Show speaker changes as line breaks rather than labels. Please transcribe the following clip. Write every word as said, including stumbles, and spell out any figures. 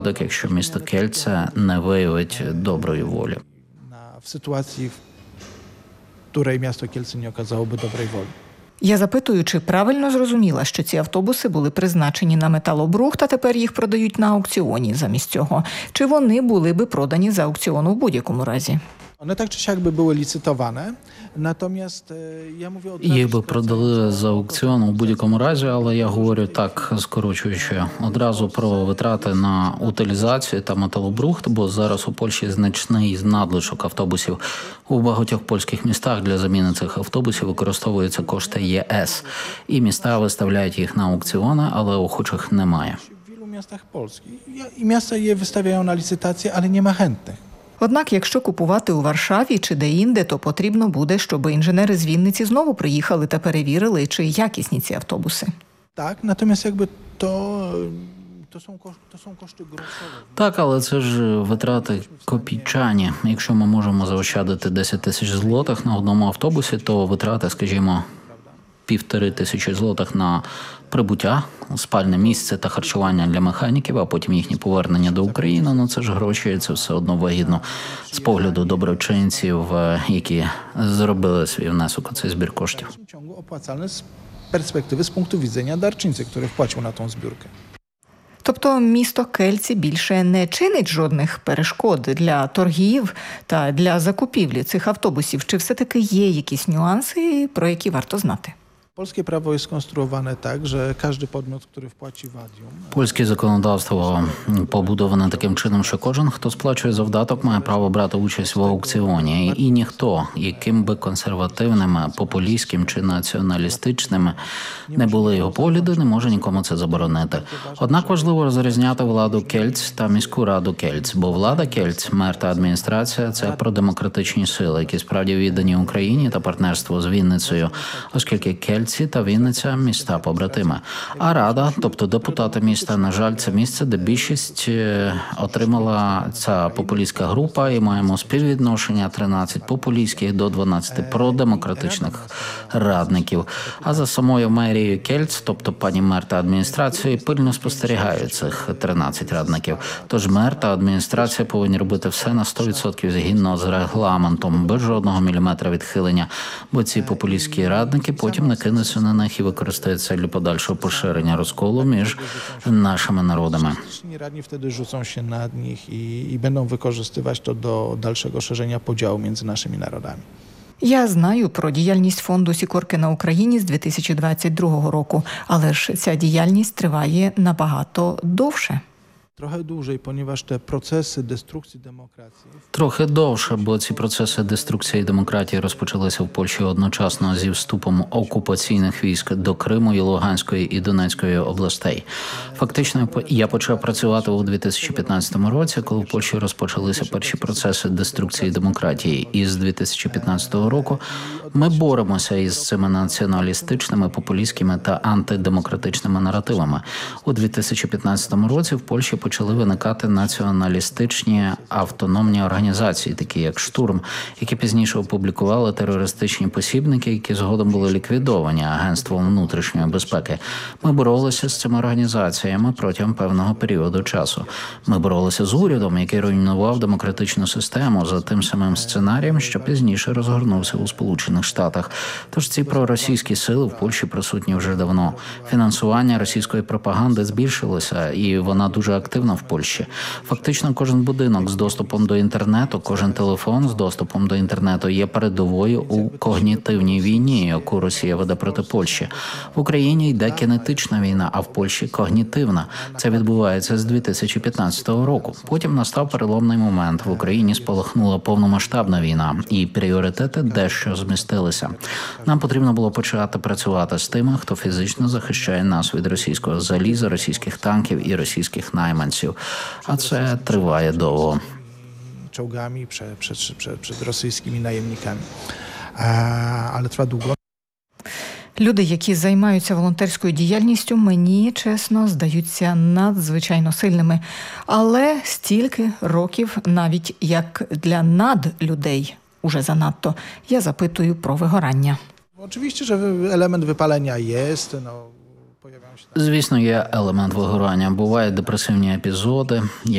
якщо місто Кельце не виявить доброї волі.
В ситуації, в której miasto Kielce nie okazałoby dobrej woli.
Я запитую, чи правильно зрозуміла, що ці автобуси були призначені на металобрухт, а тепер їх продають на аукціоні замість цього. Чи вони були би продані за аукціону в будь-якому разі?
One tak czy siak by były licytowane, natomiast ja mówię od
Їх би продали за аукціон у будь-якому разі, але я говорю так, скорочуючи одразу про витрати на утилізацію та металобрухт, бо зараз у Польщі значний надлишок автобусів. У багатьох польських містах для заміни цих автобусів використовуються кошти ЄС. І міста виставляють їх на аукціони, але охочих немає.
W wielu miastach Polski i miasta je wystawiają na licytację, ale nie ma chętnych.
Однак, якщо купувати у Варшаві чи де-інде, то потрібно буде, щоб інженери з Вінниці знову приїхали та перевірили, чи якісні ці автобуси.
Так, natomiast jakby to to są to są koszty groszowe.
Так, але це ж витрати копійчані. Якщо ми можемо заощадити десять тисяч злотих на одному автобусі, то витрати, скажімо, півтори тисячі злотих на прибуття, спальне місце та харчування для механіків, а потім їхнє повернення до України, ну це ж гроші, це все одно вигідно з погляду доброчинців, які зробили свій внесок у цей збір коштів.
W ciągu opłacalne z perspektywy, z punktu widzenia darczyńcy, który wpłacił na tą zbiórkę.
Тобто місто Кельці більше не чинить жодних перешкод для торгів та для закупівлі цих автобусів? Чи все-таки є якісь нюанси, про які варто знати?
Polskie prawo jest skonstruowane tak, że każdy podmiot, który wpłaci wadium.
Польське законодавство побудоване таким чином, що кожен, хто сплачує завдаток, має право брати участь в аукціоні. І ніхто, яким би консервативними, популістським чи націоналістичними не були його погляди, не може нікому це заборонити. Однак важливо розрізняти владу Кельць та міську раду Кельць, бо влада Кельць, мер та адміністрація – це продемократичні сили, які справді віддані Україні та партнерству з Вінницею, оскільки Кельць та Вінниця – міста-побратими. А Рада, тобто депутати міста, на жаль, це місце, де більшість отримала ця популістська група, і маємо співвідношення тринадцять популістських до дванадцяти продемократичних радників. А за самою мерією Кельць, тобто пані мер та адміністрації, пильно спостерігають цих тринадцять радників. Тож мер та адміністрація повинні робити все на сто відсотків згідно з регламентом, без жодного міліметра відхилення, бо ці популістські радники потім не кинуться на них і використаються для подальшого поширення розколу між нашими народами.
Radni wtedy rzucą się na nich i, i będą wykorzystywać to do dalszego szerzenia podziału między naszymi narodami.
Я знаю про діяльність фонду «Сікорки» на Україні з дві тисячі двадцять другого року, але ж ця діяльність триває набагато довше.
Trochę dłużej, ponieważ te procesy destrukcji demokracji.
Трохи довше, бо ці процеси деструкції демократії розпочалися в Польщі одночасно зі вступом окупаційних військ до Криму і Луганської і Донецької областей. Фактично, я почав працювати у дві тисячі п'ятнадцятому році, коли в Польщі розпочалися перші процеси деструкції демократії. І з дві тисячі п'ятнадцятого року ми боремося із цими націоналістичними, популістськими та антидемократичними наративами. У дві тисячі п'ятнадцятому році в Польщі почали виникати націоналістичні автономні організації, такі як «Штурм», які пізніше опублікували терористичні посібники, які згодом були ліквідовані Агентством внутрішньої безпеки. Ми боролися з цими організаціями протягом певного періоду часу. Ми боролися з урядом, який руйнував демократичну систему за тим самим сценарієм, що пізніше розгорнувся у Сполучених Штатах. Тож ці проросійські сили в Польщі присутні вже давно. Фінансування російської пропаганди збільшилося, і вона дуже активна в Польщі. Фактично, кожен будинок з доступом до інтернету, кожен телефон з доступом до інтернету є передовою у когнітивній війні, яку Росія веде проти Польщі. В Україні йде кінетична війна, а в Польщі когнітивна. Це відбувається з дві тисячі п'ятнадцятого року. Потім настав переломний момент. В Україні спалахнула повномасштабна війна, і пріоритети дещо змістилися. Нам потрібно було почати працювати з тими, хто фізично захищає нас від російського заліза, російських танків і російських найманців. А це триває довго.
Czołgami przed, przed, przed, przed rosyjskimi najemnikami. Ale trwa długo.
Люди, які займаються волонтерською діяльністю, мені, чесно, здаються надзвичайно сильними. Але стільки років навіть як для надлюдей уже занадто. Я запитую про вигорання.
Oczywiście, że element wypalenia jest, no, pojawiają się.
Звісно, є елемент вигорання. Бувають депресивні епізоди.